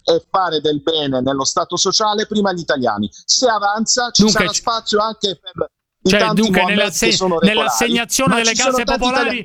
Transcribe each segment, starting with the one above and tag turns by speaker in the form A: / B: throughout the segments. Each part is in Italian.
A: e fare del bene nello Stato sociale prima gli italiani. Se avanza ci sarà spazio anche per
B: dunque nell'assegnazione delle case popolari,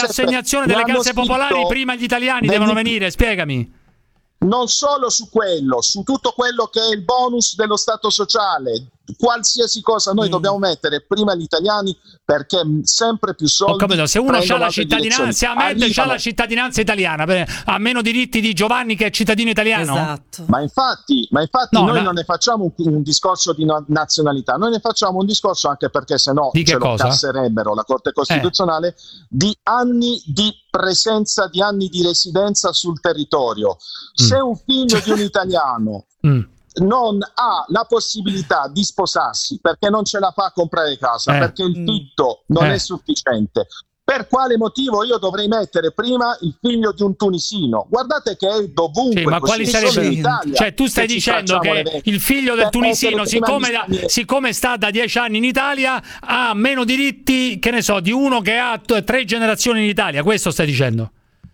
B: prima gli italiani devono venire, spiegami.
A: Non solo su quello, su tutto quello che è il bonus dello Stato sociale, qualsiasi cosa noi dobbiamo mettere prima gli italiani, perché sempre più soldi.
B: Ho capito, se uno ha la cittadinanza, se Ahmed ha la cittadinanza italiana, ha meno diritti di Giovanni che è cittadino italiano.
A: Esatto. Ma infatti noi non ne facciamo un discorso di nazionalità, noi ne facciamo un discorso, anche perché sennò ce lo casserebbero la Corte Costituzionale, di anni di presenza, di anni di residenza sul territorio. Se un figlio di un italiano non ha la possibilità di sposarsi perché non ce la fa a comprare casa, perché il fitto non è sufficiente, per quale motivo io dovrei mettere prima il figlio di un tunisino? Guardate che è dovunque.
B: Sì, ma quali sarebbero? In Italia, cioè tu stai dicendo che il figlio del tunisino, siccome sta da 10 anni in Italia, ha meno diritti, che ne so, di uno che ha 3 generazioni in Italia? Questo stai dicendo?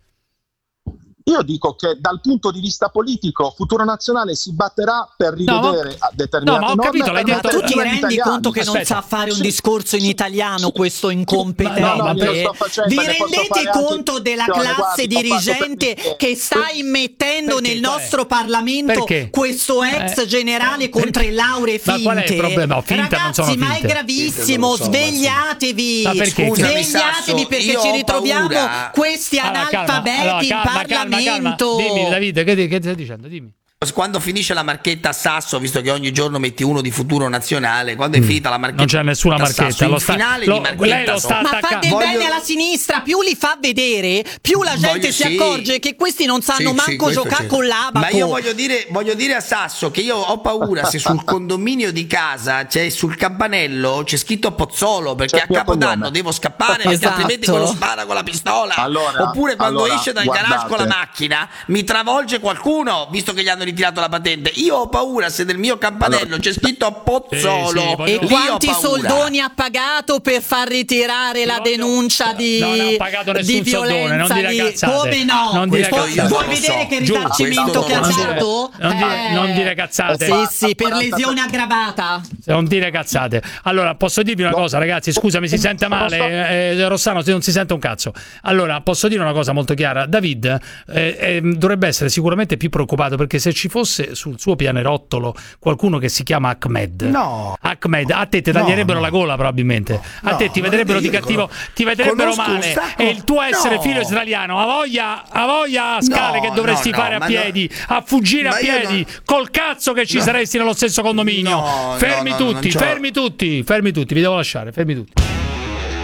A: Io dico che dal punto di vista politico Futuro Nazionale si batterà per rivedere determinate norme.
C: Capito, l'hai detto. Tu ti rendi conto che non sa fare un discorso in italiano, questo incompetente? Vi rendete conto della classe dirigente che sta immettendo nel nostro Parlamento questo ex generale con 3 lauree finte?
B: Ma qual è il problema?
C: Ragazzi, ma è gravissimo, svegliatevi! Svegliatevi, perché ci ritroviamo questi analfabeti in Parlamento.
B: Calma. Dimmi, Davide, che stai dicendo? Dimmi.
D: Quando finisce la marchetta a Sasso, visto che ogni giorno metti uno di Futuro Nazionale, quando è finita la marchetta,
B: non c'è nessuna marchetta,
D: il finale di marchetta,
B: lei lo sta
C: ma fa del bene alla sinistra, più li fa vedere, più la gente si accorge che questi non sanno manco giocare con l'abaco.
D: Ma io voglio dire a Sasso che io ho paura se sul condominio di casa, cioè sul campanello, c'è scritto Pozzolo, perché a Capodanno devo scappare, perché altrimenti quello spara con la pistola. Oppure quando esce dal garage con la macchina mi travolge qualcuno, visto che gli hanno ritirato la patente. Io ho paura se nel mio campanello c'è scritto Pozzolo.
C: E quanti soldoni ha pagato per far ritirare la denuncia di violenza?
B: Non dire cazzate.
C: Come no?
B: Non dire
C: cazzate. Vuoi vedere che risarcimento che ha dato?
B: Non dire cazzate.
C: Sì, per lesione aggravata.
B: Non dire cazzate. Allora, posso dirvi una cosa, ragazzi? Scusami, si sente male. Rossano, non si sente un cazzo. Allora, posso dire una cosa molto chiara. David dovrebbe essere sicuramente più preoccupato, perché se ci fosse sul suo pianerottolo qualcuno che si chiama Ahmed, a te ti taglierebbero la gola probabilmente, a te ti vedrebbero di cattivo, ti vedrebbero male, e il tuo essere figlio israeliano ha voglia a scale che dovresti fare a piedi, a fuggire a piedi, col cazzo che ci saresti nello stesso condominio. Fermi tutti, vi devo lasciare, fermi tutti.